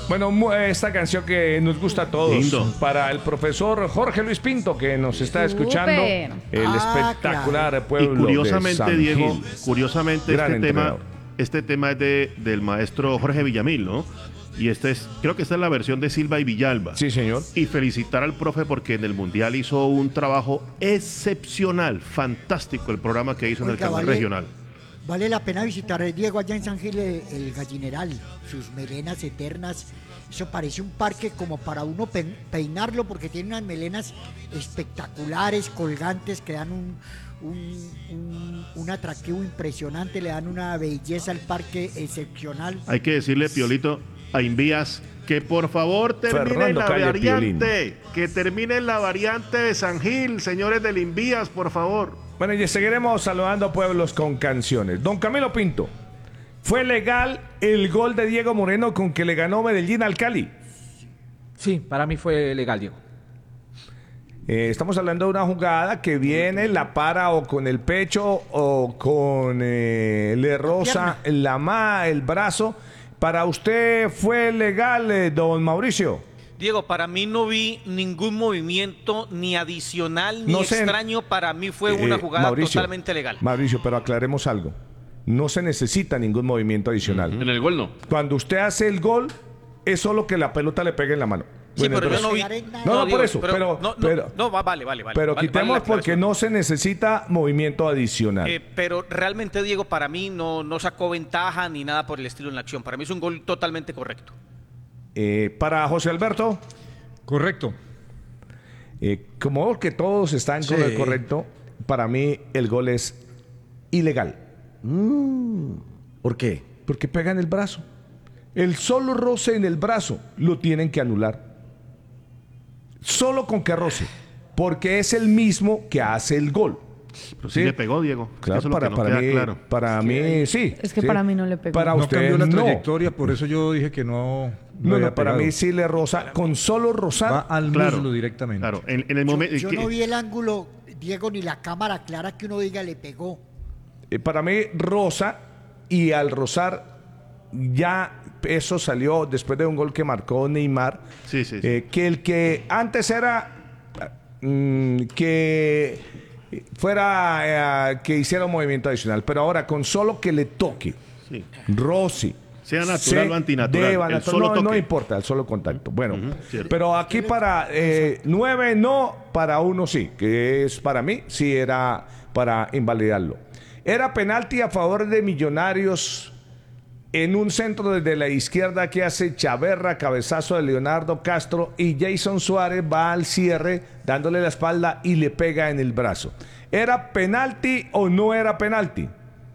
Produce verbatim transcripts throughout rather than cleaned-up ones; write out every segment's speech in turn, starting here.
Bueno, esta canción que nos gusta a todos. Lindo. Para el profesor Jorge Luis Pinto, que nos está escuchando. El Ah, espectacular claro. pueblo Y curiosamente, de San Diego, Gil. curiosamente Gran este tema, entrenador. este tema es de, del maestro Jorge Villamil, ¿no? Y este es, creo que esta es la versión de Silva y Villalba. Sí, señor. Y felicitar al profe porque en el Mundial hizo un trabajo excepcional, fantástico el programa que hizo en el Oiga, canal vale. regional. Vale la pena visitar el Diego allá en San Gil, el, el gallineral, sus melenas eternas. Eso parece un parque como para uno pe- peinarlo porque tiene unas melenas espectaculares, colgantes, que dan un, un, un, un atractivo impresionante, le dan una belleza al parque excepcional. Hay que decirle, Piolito, a Invías que por favor terminen Fernando la Calle variante, que terminen la variante de San Gil, señores del Invías, por favor. Bueno, y seguiremos saludando a pueblos con canciones. Don Camilo Pinto, ¿fue legal el gol de Diego Moreno con que le ganó Medellín al Cali? Sí, para mí fue legal, Diego. Eh, estamos hablando de una jugada que viene, la para o con el pecho o con eh, le roza la ma, el brazo. ¿Para usted fue legal, eh, don Mauricio? Diego, para mí no vi ningún movimiento ni adicional ni No sé, extraño. Para mí fue Eh, una jugada Mauricio, totalmente legal. Mauricio, pero aclaremos algo. No se necesita ningún movimiento adicional. En el gol no. Cuando usted hace el gol, es solo que la pelota le pegue en la mano. Sí, Bueno, pero yo entonces- no vi. No, no, por Diego, eso, pero- no, no, pero- no, va, vale, vale, vale. Pero vale, quitemos vale la porque aclaración. no se necesita movimiento adicional. Eh, pero realmente, Diego, para mí no, no sacó ventaja ni nada por el estilo en la acción. Para mí es un gol totalmente correcto. Eh, para José Alberto, Correcto. eh, como que todos están con Sí. el correcto, para mí el gol es ilegal. ¿Por qué? Porque pega en el brazo. El solo roce en el brazo lo tienen que anular. Solo con que roce. Porque es el mismo que hace el gol. Pero sí, le pegó, Diego. Claro, Eso es lo para, que no para queda mí, claro. para mí sí. Es que sí. para mí no le pegó. Para No usted cambió la no. trayectoria, por eso yo dije que no. No, había no, para pegado. mí sí le roza. Con solo Va rozar. al Claro, muslo directamente. Claro, en, en el Yo, momento. yo que- no vi el ángulo, Diego, ni la cámara clara que uno diga le pegó. eh, para mí roza. Y al rozar, ya eso salió después de un gol que marcó Neymar. Sí, sí, sí. eh, que el que antes era. mm, que fuera. eh, que hiciera un movimiento adicional. Pero ahora, con solo que le toque. Sí. Rossi. Sea natural se o antinatural, deba el natu- solo no, no toque. importa, el solo contacto. Bueno, cierto. pero aquí para eh, nueve no, para uno sí, que es para mí, sí era para invalidarlo. Era penalti a favor de Millonarios en un centro desde la izquierda que hace Chaverra, cabezazo de Leonardo Castro y Jason Suárez va al cierre dándole la espalda y le pega en el brazo. ¿Era penalti o no era penalti?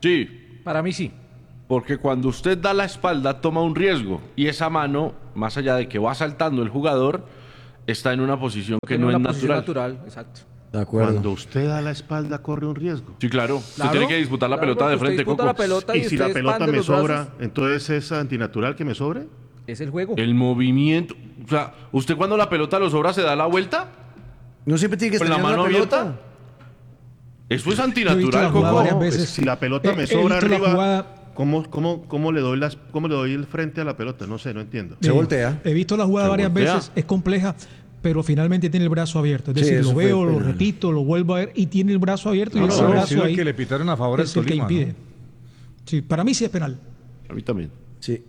Sí, Para mí sí. porque cuando usted da la espalda toma un riesgo y esa mano, más allá de que va saltando el jugador, está en una posición que Tiene no es una posición natural. natural, exacto. De acuerdo. Cuando usted da la espalda, corre un riesgo. Sí, claro. Usted Claro, tiene que disputar la claro, pelota de porque usted frente, disputa Coco. la pelota Y si la usted pelota expande me los sobra, brazos. entonces es antinatural que me sobre. Es el juego. El movimiento. O sea, ¿usted cuando la pelota lo sobra se da la vuelta? No siempre tiene que ¿Con estar la en mano pelota. abierta? Eso es Yo he visto antinatural, la jugada Coco. varias No, veces. pues, si la pelota He- me he sobra visto la arriba, jugada- ¿cómo, cómo, cómo le doy las, ¿cómo le doy el frente a la pelota? No sé, no entiendo. Se Eh, voltea. He visto la jugada Se varias voltea. veces, es compleja, pero finalmente tiene el brazo abierto. Es Sí, decir, eso lo fue veo, lo penal. repito, lo vuelvo a ver y tiene el brazo abierto y No, ese no, brazo parecido al ahí que le pitaron a favor es del el que Tolima, impide. ¿no? Sí, para mí sí es penal. A mí también. Sí.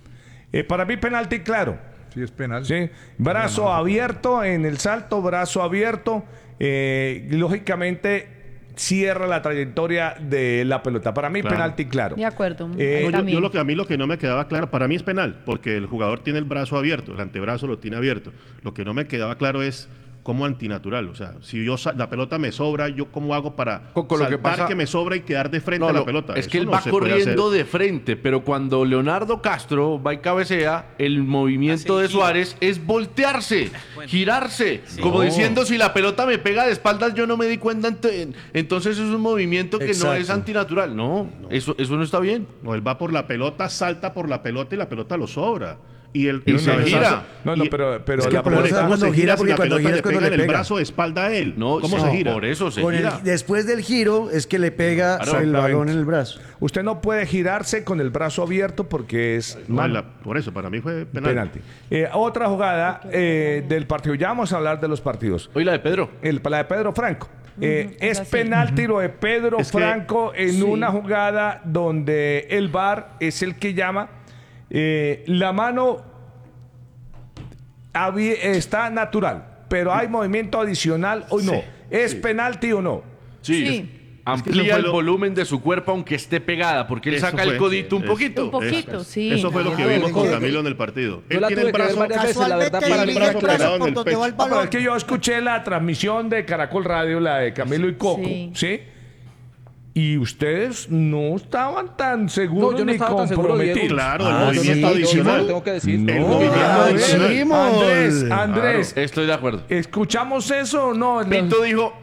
Eh, para mí penalti claro. Sí, es penal. Sí, brazo abierto en el salto, brazo abierto, eh, lógicamente cierra la trayectoria de la pelota. Para mí Claro. penalti claro. De acuerdo. Eh, Ahí No, yo, también. yo lo que a mí lo que no me quedaba claro, para mí es penal, porque el jugador tiene el brazo abierto, el antebrazo lo tiene abierto. Lo que no me quedaba claro es cómo antinatural. O sea, si yo sa- la pelota me sobra, ¿yo cómo hago para Coco, lo que saltar pasa- que me sobra y quedar de frente No, a la lo- pelota? es que Eso él no va se puede corriendo hacer. de frente, pero cuando Leonardo Castro va y cabecea, el movimiento Hace de el giro. Suárez es voltearse, Bueno. girarse, como No. diciendo si la pelota me pega de espaldas yo no me di cuenta, ent- entonces es un movimiento que no Exacto. es antinatural. No, Eso, eso no está bien. No, él va por la pelota, salta por la pelota y la pelota lo sobra. y el Y y se cabezazo- gira. No, no, y- pero, pero Es que la por eso pelota- cuando se gira, si porque la cuando pelota gira le es cuando pega le en el pega. brazo de espalda a él. No, ¿Cómo no, se gira? por eso se Con el- gira. después del giro es que le pega Claro, el balón exactamente. en el brazo. Usted no puede girarse con el brazo abierto porque es No, mano. la- por eso, para mí fue penal. penalti. Eh, otra jugada eh, del partido. Ya vamos a hablar de los partidos. Hoy la de Pedro. El, la de Pedro Franco. Eh, es esa sí. penalti lo de Pedro Es que- Franco en Sí. una jugada donde el V A R es el que llama. eh, la mano habí- está natural, pero hay movimiento adicional o no. Sí, ¿Es sí. penalti o no? Sí. Sí. Amplía eso fue el lo- volumen de su cuerpo aunque esté pegada, porque él Eso saca fue, el codito un es- poquito. Un poquito, Eso- sí. Eso fue lo que Entiendo. vimos con Yo- Camilo en el partido. Yo Él la tiene tuve el que ver brazo, varias veces, la verdad, Casualmente para el mí dirige brazo el brazo pegado en por el donde va el pecho. No, pero balón. es que yo escuché la transmisión de Caracol Radio, la de Camilo y Coco, ¿sí? Sí. Y ustedes no estaban tan seguros No, yo no ni estaba tan seguro, Diego. comprometidos. Claro, el Ah, movimiento sí, Yo no lo adicional. tengo que decir. No, El movimiento a ver, adicional. Andrés, Andrés, Estoy de acuerdo. ¿escuchamos eso o no? Pinto dijo,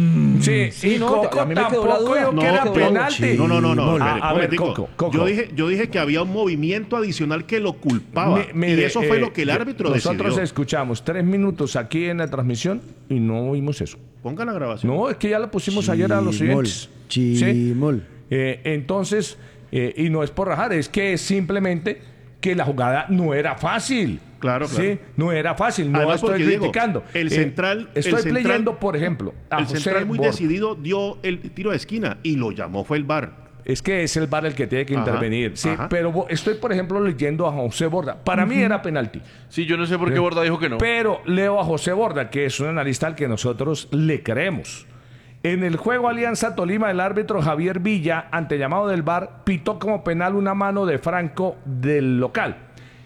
Sí, Sí, y no, Coco a mí me quedó la tampoco duda. dijo No, que era yo- penalti. No, no, no, no. A- espere, a ver, momentico. Coco, Coco. Yo dije, yo dije que había un movimiento adicional que lo culpaba. Mi- mire, y eso fue eh, lo que el árbitro Nosotros decidió. escuchamos tres minutos aquí en la transmisión y no oímos eso. Ponga la grabación. No, es que ya lo pusimos ayer a los Chimol, siguientes. ¿Sí? chimol. Eh, entonces, eh, y no es por rajar, es que es simplemente que la jugada no era fácil. Claro, Sí, claro. no era fácil, no Además, estoy porque, Diego, criticando. el Eh, central- el estoy central- leyendo, por ejemplo, a el José central muy Borda. decidido dio el tiro de esquina y lo llamó fue el V A R. Es que es el V A R el que tiene que Ajá, intervenir. Sí, ajá. pero bo- estoy, por ejemplo, leyendo a José Borda. Para mí era penalti. sí, yo no sé por qué Borda dijo que no. Pero leo a José Borda, que es un analista al que nosotros le creemos. En el juego Alianza Tolima, el árbitro Javier Villa, ante llamado del V A R, pitó como penal una mano de Franco del local.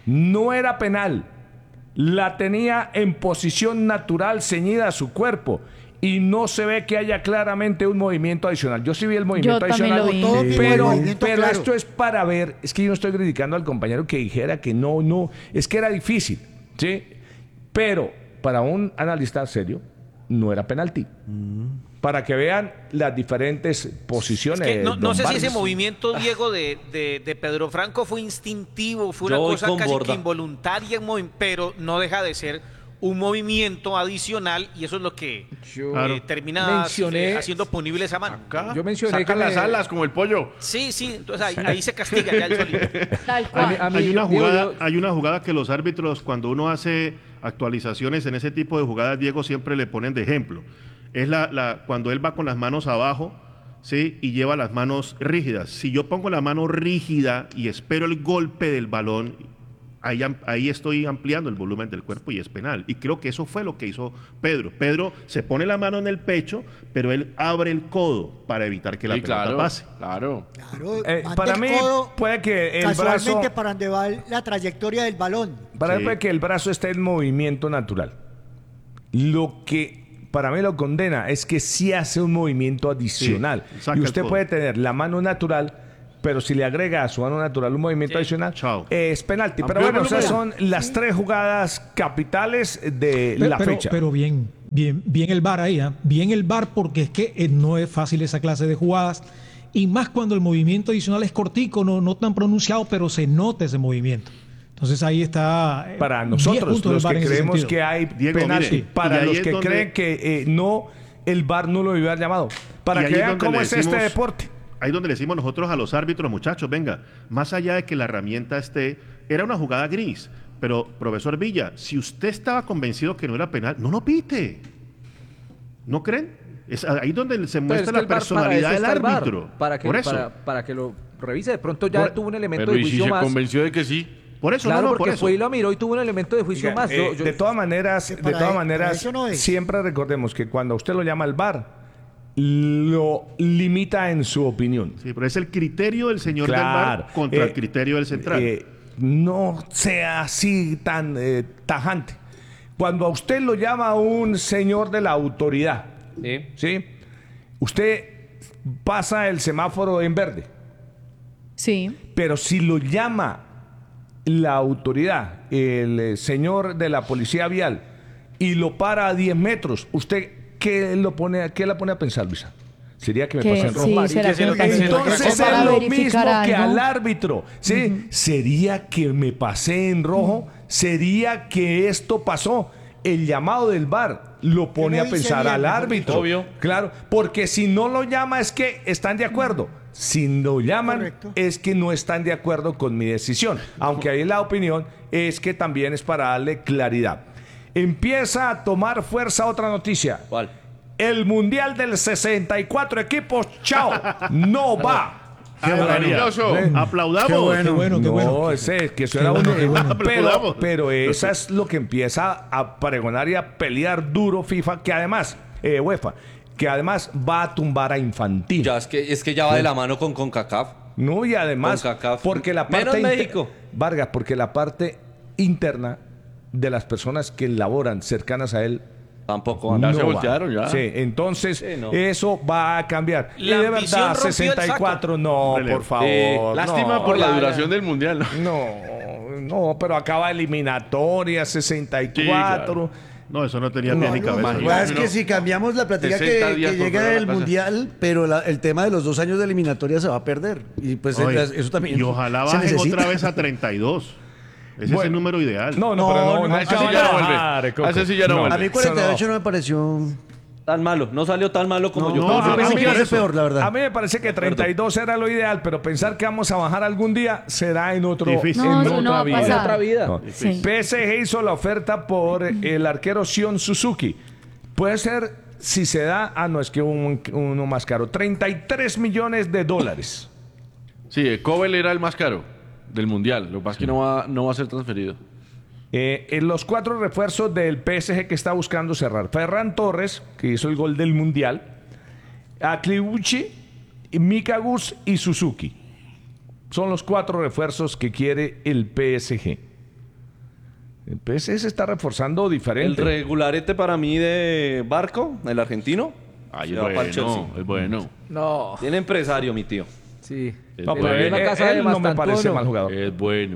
No era penal. La tenía en posición natural ceñida a su cuerpo. Y no se ve que haya claramente un movimiento adicional. Yo sí vi el movimiento también adicional. lo vi. Todos vimos el Pero, movimiento pero claro. esto es para ver. Es que yo no estoy criticando al compañero que dijera que no, no. Es que era difícil. ¿Sí? Pero para un analista serio, no era penalti. Para que vean las diferentes Es posiciones. que no, no don sé si ese Vargas. movimiento, Diego, de, de, de Pedro Franco fue instintivo, fue Yo una voy cosa con casi Borda. que involuntaria, movi- pero no deja de ser un movimiento adicional y eso es lo que Yo eh, termina mencioné- eh, haciendo punible esa mano. Yo mencioné Saca que las me- alas como el pollo. Sí, sí, entonces ahí, ahí se castiga ya el solito. Tal A mí- cual. a mí, Hay una, Diego, jugada, yo- hay una jugada que los árbitros, cuando uno hace actualizaciones en ese tipo de jugadas, Diego, siempre le ponen de ejemplo. Es la, la, cuando él va con las manos abajo, ¿sí? Y lleva las manos rígidas. Si yo pongo la mano rígida y espero el golpe del balón, ahí, am- ahí estoy ampliando el volumen del cuerpo y es penal. Y creo que eso fue lo que hizo Pedro. Pedro se pone la mano en el pecho, pero él abre el codo para evitar que la Sí, pelota claro, pase. claro. Claro, Eh, manda para el mí codo puede que el casualmente brazo, para donde va la trayectoria del balón. para mí Sí. puede que el brazo esté en movimiento natural. Lo que para mí lo condena es que sí hace un movimiento adicional. Sí, saca Y el usted codo. puede tener la mano natural, pero si le agrega a su mano natural un movimiento Sí. adicional, Chao. es penalti. Pero Amplió bueno, el esas volumen. son las tres jugadas capitales de Pe- la pero, fecha. pero bien, bien, bien el V A R ahí, ¿ah? Bien el V A R porque es que eh, no es fácil esa clase de jugadas y más cuando el movimiento adicional es cortico, no, no tan pronunciado, pero se nota ese movimiento. Entonces ahí está. eh, Para diez nosotros, puntos del los V A R que en ese creemos sentido. que hay Diego, penalti, mire, para y ahí los es que donde- creen que eh, no, el V A R no lo hubiera llamado. Para Y que ahí es vean donde cómo le es este decimos- deporte. Ahí donde le decimos nosotros a los árbitros, muchachos, venga, más allá de que la herramienta esté, era una jugada gris, pero profesor Villa, si usted estaba convencido que no era penal, no lo pite. ¿No creen? Es ahí donde se Pero muestra es que la el V A R personalidad para eso del está el V A R, árbitro. Para que, por eso. Para, para que lo revise. De pronto ya Por- tuvo un elemento Pero de ¿y si juicio se más. convenció de que sí? Por eso, Claro, no, no, porque por eso. fue y lo miró y tuvo un elemento de juicio Oiga, más. eh, Yo- yo- de todas maneras, de para- todas para maneras, eso no es. siempre recordemos que cuando usted lo llama al V A R, lo limita en su opinión. Sí, pero es el criterio del señor Claro. del V A R contra Eh, el criterio del central. eh, no sea así tan eh, tajante. Cuando a usted lo llama un señor de la autoridad, Sí. ¿sí? Usted pasa el semáforo en verde, Sí. pero si lo llama la autoridad, el eh, señor de la policía vial, y lo para a diez metros, ¿usted qué, lo pone, qué la pone a pensar, Luisa? Sería que me Que pase en rojo. sí, Marica, será se que lo me que pasé. se lo Entonces que es para lo verificar mismo que algo. al árbitro, ¿sí? Sería que me pasé en rojo sería que esto pasó. El llamado del V A R lo pone no a hice pensar bien, al mejor árbitro. dicho. Obvio. Claro, porque si no lo llama es que están de acuerdo. Si lo llaman Correcto. es que no están de acuerdo con mi decisión. Aunque ahí la opinión es que también es para darle claridad. Empieza a tomar fuerza otra noticia. ¿Cuál? El Mundial del sesenta y cuatro equipos, chao, no va. Qué maravilloso. Aplaudamos. Qué bueno. Qué bueno, qué no, bueno. ese, que eso Qué era bueno, un- qué bueno. pero, Aplaudamos. pero esa es lo que empieza a pregonar y a pelear duro FIFA, que además, eh, UEFA, que además va a tumbar a Infantino. Ya, es que, es que ya va de la mano con CONCACAF. No, y además, CONCACAF. porque la parte Menos inter- México. Vargas, porque la parte interna de las personas que laboran cercanas a él Tampoco van. Ya no se va. voltearon, ya. Sí, entonces Sí, no. eso va a cambiar. La y de ambición verdad, rompió el sesenta y cuatro, no, Relevo. por favor. Eh, lástima no, por la ya, duración ya. del mundial, ¿no? No, no, pero acaba eliminatoria, sesenta y cuatro. Sí, No, eso no tenía No, pie ni no, cabeza. Lo que pasa es que si cambiamos la plática que, sesenta días que por llega fuera de el la casa. mundial, pero la- el tema de los dos años de eliminatoria se va a perder. Y pues Oye, eso también y ojalá se bajen necesita. otra vez a treinta y dos. Ese es Bueno. el número ideal. No, no, No, pero no, no, no, a es ese que sí van ya a no vuelve. bajar, Coco. A ese sí ya no vuelve. A mí eso cuarenta y ocho no me pareció... Tan malo. No salió tan malo como No, yo no, pensé. yo pensé a que iba a ser eso- peor, la verdad. A mí me parece que treinta y dos era lo ideal, pero pensar que vamos a bajar algún día será en otro Difícil. No, en eso no va otra a vida. pasar. Otra vida. No. Sí. P S G hizo la oferta por el arquero Sion Suzuki. Puede ser, si se da, ah, no, es que un- uno más caro, treinta y tres millones de dólares. Sí, Kobel era el más caro del mundial. Lo que pasa es que no va, no va a ser transferido. Eh, en los cuatro refuerzos del P S G que está buscando cerrar. Ferran Torres, que hizo el gol del Mundial. Akliuchi, Mika Gus y Suzuki. Son los cuatro refuerzos que quiere el P S G. El P S G se está reforzando El diferente. regularete para mí de Barco, el argentino. Ay, se es va para el Chelsea. bueno, es bueno. No. Tiene empresario, mi tío. Sí. No, pero Pero él, en una casa él de no me Mastantuono. parece mal jugador. Es bueno.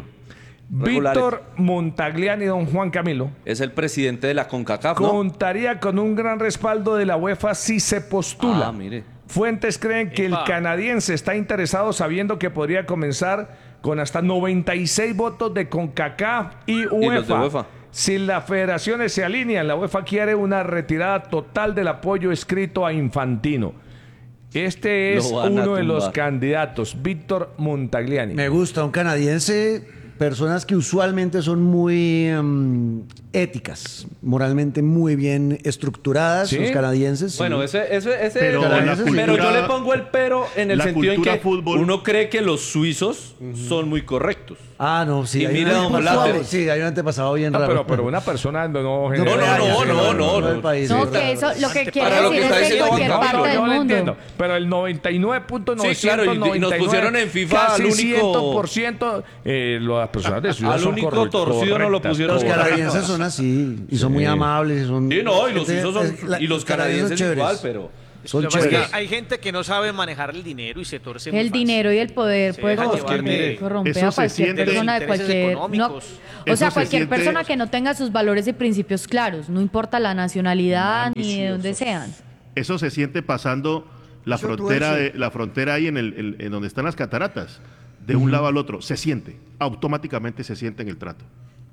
Víctor Montagliani y don Juan Camilo Es el presidente de la CONCACAF, ¿no? contaría con un gran respaldo de la UEFA si se postula. Ah, mire. Fuentes creen que el Epa. canadiense está interesado sabiendo que podría comenzar con hasta noventa y seis votos de CONCACAF y los de UEFA. UEFA. Si las federaciones se alinean, la UEFA quiere una retirada total del apoyo escrito a Infantino. Este es Lo van a uno de los tumbar. candidatos, Víctor Montagliani. Me gusta un canadiense, personas que usualmente son muy em, éticas, moralmente muy bien estructuradas, ¿Sí? los canadienses. sí. Bueno, ese, ese, ese Pero la pero cultura- yo le pongo el pero en el la sentido en cultura que fútbol- uno cree que los suizos son muy correctos. Ah, no, sí. Y hay mira, un- don Blatter. Sí, hay un antepasado bien Ah, raro. pero, pero una persona no, No, genera- no, no, sí, no, no, no. del país, No, sí, que claro. eso lo que quiere Para lo que decir está es que en diciendo cualquier Juan parte No, del yo lo mundo. entiendo, pero el noventa y nueve punto nueve Sí, claro, y- y nos pusieron en FIFA casi al único- cien por ciento eh, las personas de ciudad Al son único corre- torcido no lo correctas, pusieron. Los correctas. canadienses son así, y son muy amables. y Son, Sí, no, y los gente- suizos son, es- la- y los canadienses son igual, chéveres. pero Son Lo que pasa es que chéveres. hay gente que no sabe manejar el dinero y se torce muy El fácil. dinero y el poder Se puede deja corromper, llevar de- corromper eso a se cualquier siente- persona de intereses cualquier no, económicos. o Eso sea se cualquier siente- persona que no tenga sus valores y principios claros, no importa la nacionalidad ni de dónde sean. Eso se siente pasando la Eso tú frontera, dices. de, la frontera ahí en, el, el- en donde están las cataratas, de un lado al otro. Se siente, automáticamente se siente en el trato.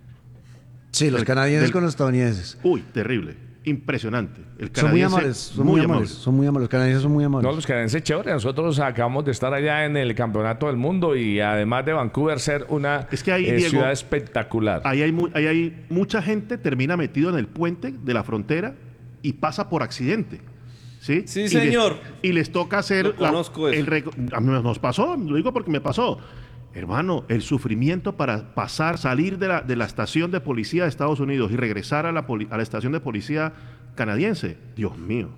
Sí, los del- canadienses del- con los estadounidenses. Uy, terrible, impresionante. El Son muy canadiense, amables, son muy, amables, son muy amables. Los canadienses son muy amables. No, los canadienses chévere. Nosotros acabamos de estar allá en el campeonato del mundo y además de Vancouver ser una Es que ahí, eh, Diego, ciudad espectacular. Ahí hay, mu- ahí hay mucha gente termina metido en el puente de la frontera y pasa por accidente. Sí, Sí, Y les- señor. y les toca hacer. Lo conozco eso. el reco- a mí nos pasó, lo digo porque me pasó. Hermano, el sufrimiento para pasar, salir de la, de la estación de policía de Estados Unidos y regresar a la, poli- a la estación de policía canadiense. Dios mío.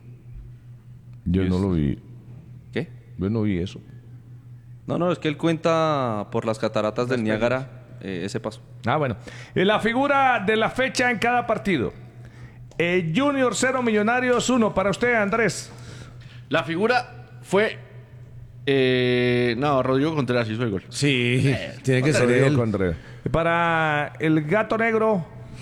Yo no lo vi. ¿qué? Yo no vi eso. No, no, es que él cuenta por las cataratas del Niágara eh, ese paso. Ah, bueno. Y la figura de la fecha en cada partido. Eh, Junior cero, Millonarios uno. Para usted, Andrés. La figura fue. Eh, no, Rodrigo Contreras hizo el gol. Sí, tiene que ser Rodrigo él. Contreras. Para el Gato Negro.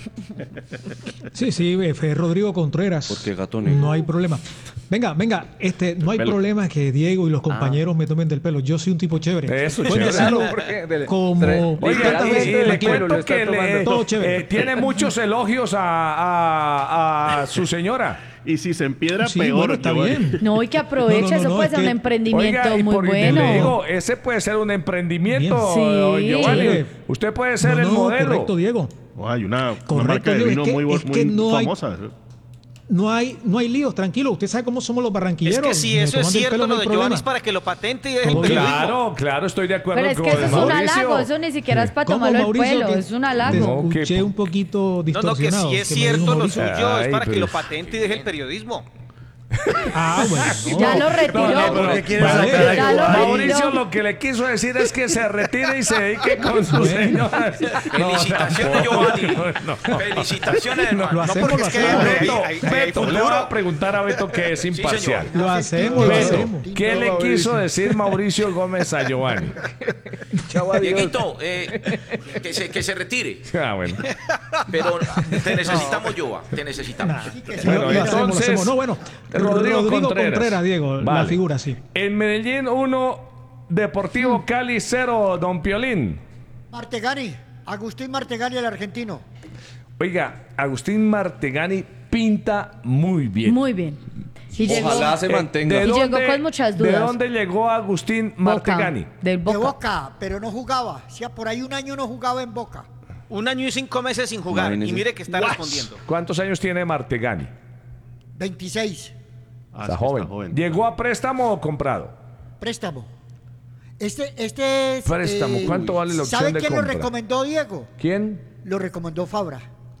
Sí, sí, eh, fue Rodrigo Contreras. Porque gato negro. No hay problema. Venga, venga, este, no hay Pelo. problema que Diego y los compañeros me tomen del pelo. Yo soy un tipo chévere. Eso, Pueden chévere. decirlo Porque de- como... tre- Oiga, y, Literalmente, y le tranquilo, cuento lo está que le- tomando. Todo chévere. eh, tiene muchos elogios a, a- a su señora. Y si se empiedra, Sí, peor. bueno, está Giovanni. bien. No, y que aproveche, No, no, no, eso no, puede es ser un que- emprendimiento Oiga, y muy por- bueno. le digo, ese puede ser un emprendimiento, Bien. don Sí. Giovanni. Chévere. Usted puede ser No, el no, modelo. correcto, Diego. Oh, hay una, una Correcto, marca de Diego, es vino que- muy, es muy que no hay- famosa. No hay, no hay líos, tranquilo. Usted sabe cómo somos los Es barranquilleros. que si Me eso es toman del cierto, pelo, no lo hay de Giovanni problema. es para que lo patente y deje el Todo bien. periodismo. Claro, claro, estoy de acuerdo Pero es con que eso es un Mauricio. halago, eso ni siquiera es para ¿Cómo, tomarlo el Mauricio, pelo, que es un te halago. No, escuché que- un poquito No, no, que distorsionado. si es que me dijo cierto lo Mauricio. suyo es Ay, para que pero- lo patente y deje el periodismo. Ah, bueno. no. Ya lo retiró. No, no, pero- ¿Qué quiere Vale, sacar a ya lo Giovanni? Mauricio retiró. lo que le quiso decir es que se retire y se dedique con su señora. Felicitaciones, Giovanni. Felicitaciones, hermano. Lo No, hacemos, porque lo es que hacemos. hay- Beto, hay- hay Beto, le voy futuro. a preguntar a Beto que es imparcial. Lo hacemos, lo Beto, hacemos. ¿qué le quiso decir Mauricio Gómez a Giovanni? Chao, adiós. Dieguito, eh, que, se, que se retire. Ah, bueno. Pero te necesitamos, Joa. Te necesitamos. Bueno, Lo hacemos, lo entonces, hacemos. No, bueno, Rodrigo, Contreras. Diego, la Vale. figura, sí. En Medellín uno, Deportivo Cali cero, don Piolín. Martegani, Agustín Martegani, el argentino. Oiga, Agustín Martegani pinta muy bien. Muy bien. Y llegó, Ojalá se Eh, mantenga. ¿de Y llegó dónde- con muchas ¿De dudas. dónde llegó Agustín Boca, Martegani? del De Boca. Boca, pero no jugaba. O sea, por ahí un año no jugaba en Boca. Un año y cinco meses sin jugar. Imagínese. Y mire que está Guas. respondiendo. ¿Cuántos años tiene Martegani? veintiséis. Ah, Está sí, joven. ¿Llegó a préstamo o comprado? Préstamo. Este, este es, Préstamo, eh, ¿cuánto vale la opción ¿Sabe de quién compra? lo recomendó, Diego? ¿Quién? Lo recomendó Fabra.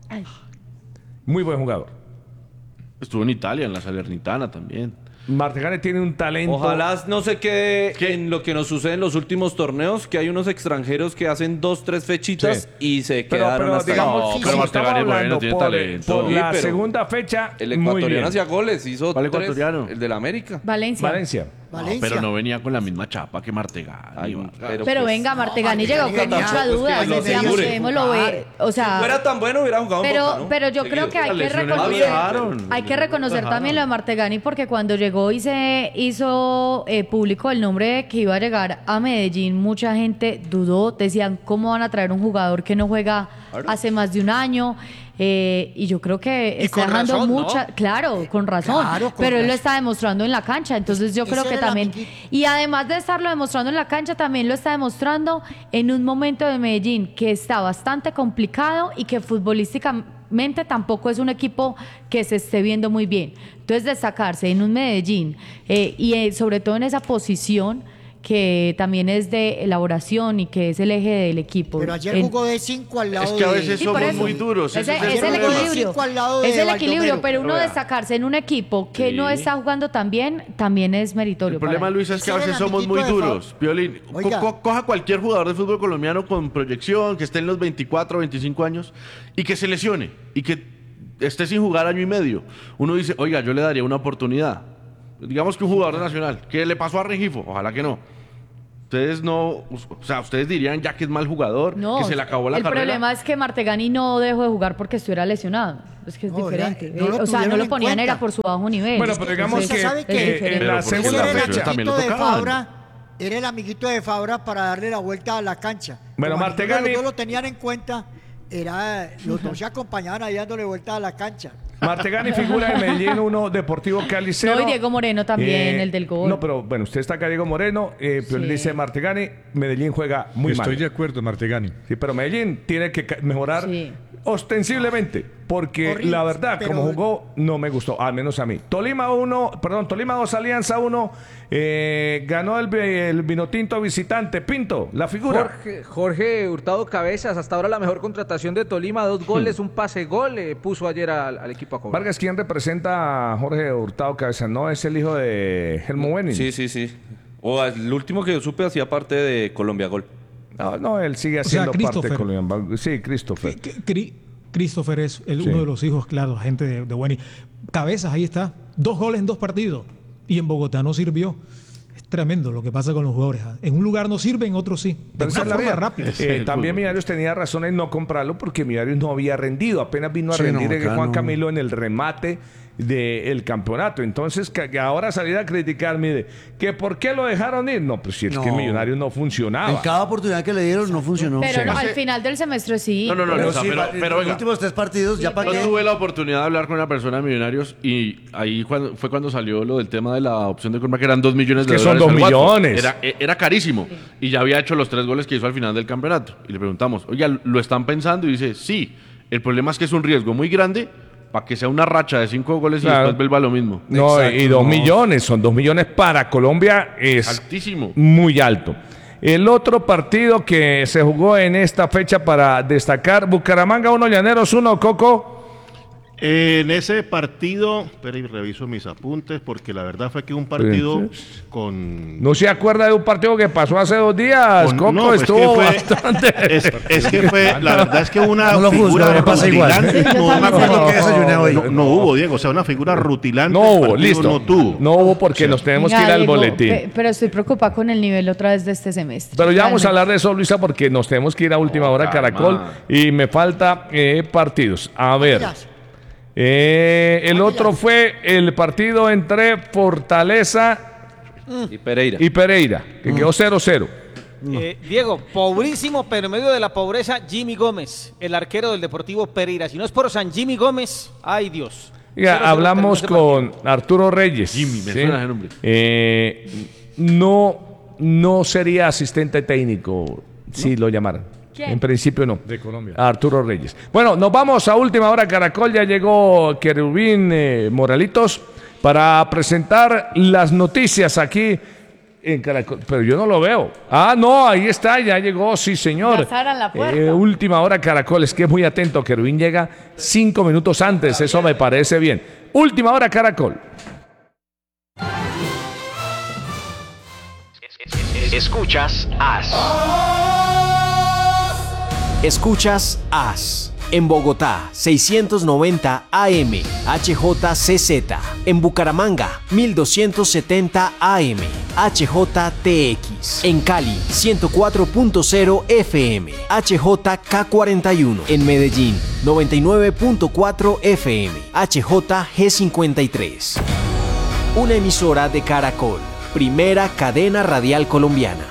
Muy buen jugador. Estuvo en Italia, en la Salernitana también. Martegani tiene un talento. Ojalá no se quede en lo que nos sucede en los últimos torneos, que hay unos extranjeros que hacen dos, tres fechitas Sí. y se Pero, quedaron pero hasta digamos, ahí. No, como pero estamos Martegani es bueno, hablando tiene por, talento. por Sí, la pero segunda fecha, El muy bien. ecuatoriano hacía goles, hizo ¿Cuál tres, ecuatoriano? el del América. Valencia. Valencia. Valencia. Pero no venía con la misma chapa que Martegani. Ay, Vargas. pero, Pero pues, venga, Martegani no, llegó Martegani con venía- mucha pues, duda. que lo Decíamos, asegure. démoslo ver. O si sea, fuera tan bueno hubiera jugado en pero, Boca, ¿no? pero yo Seguido. creo que hay Las que lesiones lo reconocer, dejaron. hay que Lo reconocer dejaron. también lo de Martegani porque cuando llegó y se hizo eh, público el nombre de que iba a llegar a Medellín, mucha gente dudó, decían cómo van a traer un jugador que no juega hace más de un año. Eh, y yo creo que Y está con dejando razón, ¿no? mucha, claro, con razón, Claro, con pero él lo razón. está demostrando en la cancha, entonces yo Ese creo que era el también, amiguito. y además de estarlo demostrando en la cancha, también lo está demostrando en un momento de Medellín que está bastante complicado y que futbolísticamente tampoco es un equipo que se esté viendo muy bien. Entonces destacarse en un Medellín eh, y eh, sobre todo en esa posición que también es de elaboración y que es el eje del equipo. Pero ayer En- jugó de cinco al lado Es que a de... veces Sí, por somos eso. muy duros. Ese- ese es, es el el problema. equilibrio. Cinco al lado de Es el Baldomero. equilibrio, pero uno Vea. destacarse en un equipo que Sí. no está jugando tan bien también es meritorio. El problema, para él. Luis, es que a Ese era veces el somos amiguito muy de Fa- duros. Piolín, co- Oiga. co- coja cualquier jugador de fútbol colombiano con proyección, que esté en los veinticuatro, veinticinco años, y que se lesione, y que esté sin jugar año y medio. Uno dice, oiga, yo le daría una oportunidad. Digamos que un jugador de Nacional, que le pasó a Rengifo, ojalá que no. Ustedes no, o sea, ustedes dirían ya que es mal jugador, No, que se le acabó la el carrera. problema es que Martegani no dejó de jugar porque estuviera lesionado. Es que es No, diferente. era- no lo Eh, o sea, no tuvieron lo en ponían cuenta. era por su bajo nivel. Bueno, Es pero que- digamos Usted que sabe eh, que- en diferente. la Pero porque segunda Ese era el fecha fecha. también lo amiguito de tocaban. Fabra, era el amiguito de Fabra para darle la vuelta a la cancha. Bueno, Como a ninguno de Martegani- los dos lo tenían en cuenta, era, los dos se acompañaban ahí dándole vuelta a la cancha. Martegani figura en Medellín uno, Deportivo Cali cero. No, y Diego Moreno también, el del gol. No, pero bueno, usted está acá, Diego Moreno, eh, pero Sí. dice Martegani, Medellín juega muy Estoy mal. de acuerdo, Martegani. Sí, pero Medellín tiene que ca- mejorar Sí. ostensiblemente, porque Horrible, la verdad, pero- como jugó, no me gustó, al menos a mí. Tolima uno, perdón, Tolima dos, Alianza uno, eh, ganó el, el Vinotinto visitante. Pinto, la figura. Jorge, Jorge Hurtado Cabezas, hasta ahora la mejor contratación de Tolima, dos goles, un pase gol, eh, puso ayer al, al equipo a cobrar. Vargas, ¿quién representa a Jorge Hurtado Cabeza? No, es el hijo de Helmo Wenning. Sí, sí, sí. O el último que yo supe hacía parte de Colombia Gol. No, no, él sigue O sea, haciendo parte de Christopher. Colombia. Sí, Christopher. Que- que- Cri- Christopher es el- Sí. uno de los hijos, claro, gente de, de Wenny. Cabezas, ahí está. Dos goles en dos partidos. Y en Bogotá no sirvió. Es tremendo lo que pasa con los jugadores. En un lugar no sirve, en otro sí. De Pero esa una es la forma vida. rápida. Eh, también Millonarios tenía razón en no comprarlo porque Millonarios no había rendido. Apenas vino a Sí, rendir no, el acá Juan no. Camilo en el remate del campeonato. Entonces, que que ahora salir a criticar, mire, que por qué lo dejaron ir. No, pues si es No. que Millonarios no funcionaba. En cada oportunidad que le dieron no funcionó. Pero Sí. no, al final del semestre sí. No, no, no, Pero, o sea, sí, pero, va- pero los venga. últimos tres partidos, ya para Yo qué. tuve la oportunidad de hablar con una persona de Millonarios y ahí cuando, fue cuando salió lo del tema de la opción de compra, que eran dos millones de Que son dólares. dos al Watford. millones. Era, e- era carísimo. Y ya había hecho los tres goles que hizo al final del campeonato. Y le preguntamos, oye, ¿lo están pensando? Y dice, sí. El problema es que es un riesgo muy grande para que sea una racha de cinco goles Claro. y después vuelva lo mismo. No, Exacto, y dos no. millones, son dos millones para Colombia, es Altísimo. muy alto. El otro partido que se jugó en esta fecha para destacar, Bucaramanga uno, Llaneros uno, Coco. En ese partido, espera y reviso mis apuntes, porque la verdad fue que un partido con... ¿No se acuerda de un partido que pasó hace dos días? con- Coco no, pues estuvo que fue- bastante... Es, es que fue, la verdad es que una No lo juzgo, figura me pasa igual. rutilante, Sí, yo no, también me acuerdo sé. que que desayuné hoy. no, no hubo, Diego, o sea, una figura rutilante. No el hubo, partido listo. No tuvo. No hubo porque nos tenemos que Venga, ir al Diego, boletín. pe- Pero estoy preocupada con el nivel otra vez de este semestre. Pero ya vamos a Realmente. hablar de eso, Luisa, porque nos tenemos que ir a última hora, calma. Caracol, y me falta eh, partidos. A ver, Miras, eh, el otro fue el partido entre Fortaleza Y Pereira. y Pereira, que quedó cero cero. Eh, Diego, pobrísimo, pero en medio de la pobreza, Jimmy Gómez, el arquero del Deportivo Pereira. Si no es por San Jimmy Gómez, ay Dios. Ya, cero cero hablamos terminó ese con Arturo Reyes. Jimmy, me suena ese nombre. Eh, no, no sería asistente técnico si lo llamaran. ¿Quién? En principio no. De Colombia. Arturo Reyes. Bueno, nos vamos a última hora, Caracol. Ya llegó Querubín eh, Moralitos para presentar las noticias aquí en Caracol. Pero yo no lo veo. Ah, no, ahí está, ya llegó, sí, señor. Ya cerran la puerta. Eh, última hora, Caracol. Es que es muy atento. Querubín llega cinco minutos antes. Eso me parece bien. Última hora, Caracol. Escuchas As. Escuchas As. En Bogotá, seiscientos noventa A M, H J C Z. En Bucaramanga, mil doscientos setenta A M, H J T X. En Cali, ciento cuatro punto cero F M, H J K cuarenta y uno. En Medellín, noventa y nueve punto cuatro F M, H J G cincuenta y tres. Una emisora de Caracol, primera cadena radial colombiana.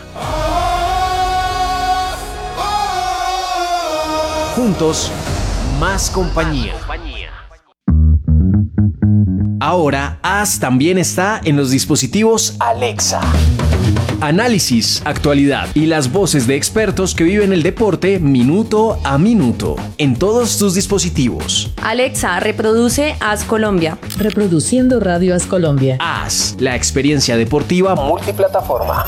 Juntos, más compañía. Ahora, As también está en los dispositivos Alexa. Análisis, actualidad y las voces de expertos que viven el deporte minuto a minuto en todos tus dispositivos. Alexa, reproduce As Colombia. Reproduciendo Radio As Colombia. As, la experiencia deportiva multiplataforma.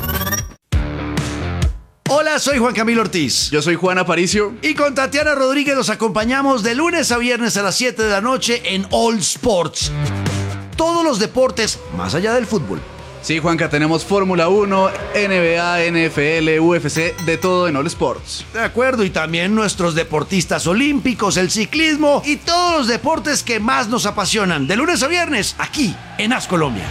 Hola, soy Juan Camilo Ortiz. Yo soy Juan Aparicio. Y con Tatiana Rodríguez los acompañamos de lunes a viernes a las siete de la noche en All Sports. Todos los deportes más allá del fútbol. Sí, Juanca, tenemos Fórmula uno, N B A, N F L, U F C, de todo en All Sports. De acuerdo, y también nuestros deportistas olímpicos, el ciclismo y todos los deportes que más nos apasionan. De lunes a viernes, aquí en As Colombia.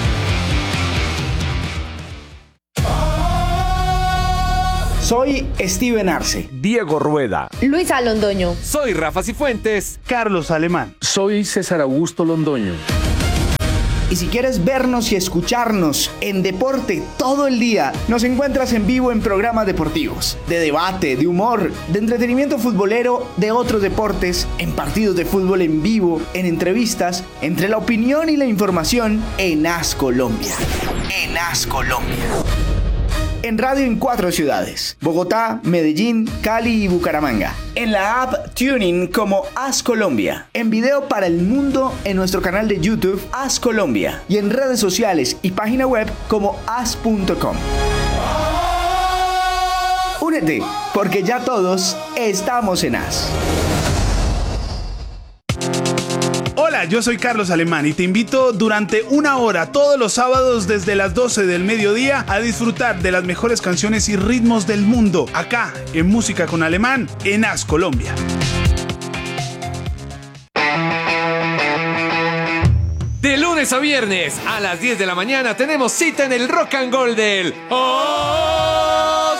Soy Steven Arce. Diego Rueda. Luisa Londoño. Soy Rafa Cifuentes. Carlos Alemán. Soy César Augusto Londoño. Y si quieres vernos y escucharnos en deporte todo el día, nos encuentras en vivo en programas deportivos, de debate, de humor, de entretenimiento futbolero, de otros deportes, en partidos de fútbol en vivo, en entrevistas, entre la opinión y la información en As Colombia. En As Colombia. En radio en cuatro ciudades: Bogotá, Medellín, Cali y Bucaramanga. En la app Tuning como As Colombia. En video para el mundo en nuestro canal de YouTube As Colombia. Y en redes sociales y página web como as punto com. Únete, porque ya todos estamos en As. Hola, yo soy Carlos Alemán y te invito durante una hora todos los sábados desde las doce del mediodía a disfrutar de las mejores canciones y ritmos del mundo, acá en Música con Alemán, en As Colombia. De lunes a viernes a las diez de la mañana tenemos cita en el Rock and Roll del Os.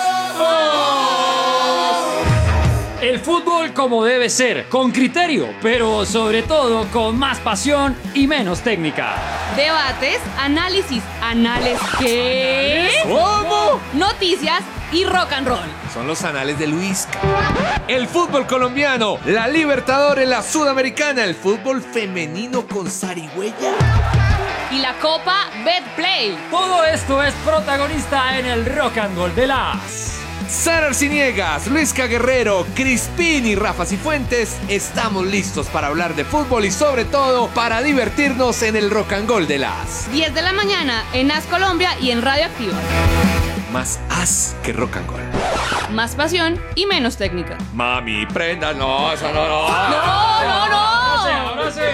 El fútbol como debe ser, con criterio, pero sobre todo con más pasión y menos técnica. Debates, análisis, anales ¿qué? ¿Cómo? Noticias y rock and roll. Son los anales de Luis. El fútbol colombiano, la Libertadores, la Sudamericana, el fútbol femenino con zarigüeya. Y la Copa Betplay. Todo esto es protagonista en el Rock and Roll de las... Sara Arciniegas, Luisca Guerrero, Crispín y Rafa Cifuentes, estamos listos para hablar de fútbol y sobre todo para divertirnos en el Rock and Roll de las diez de la mañana en As Colombia y en Radio Activa. Más as que rock and roll. Más pasión y menos técnica. Mami, prenda, no, eso no, no. No, no, no. Ahora sí, ahora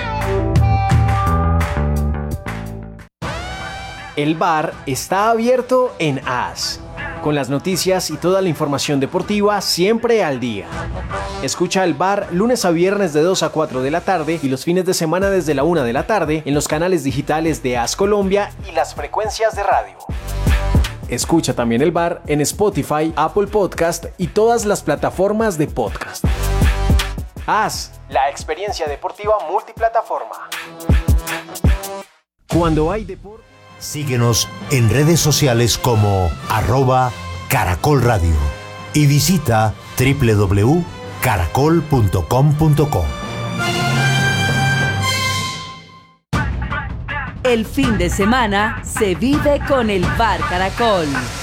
sí. El bar está abierto en As, con las noticias y toda la información deportiva siempre al día. Escucha el bar lunes a viernes de dos a cuatro de la tarde y los fines de semana desde la una de la tarde en los canales digitales de As Colombia y las frecuencias de radio. Escucha también el bar en Spotify, Apple Podcast y todas las plataformas de podcast. As, la experiencia deportiva multiplataforma. Cuando hay deporte... Síguenos en redes sociales como arroba Caracol Radio y visita doble u doble u doble u punto caracol punto com punto co. El fin de semana se vive con el Bar Caracol.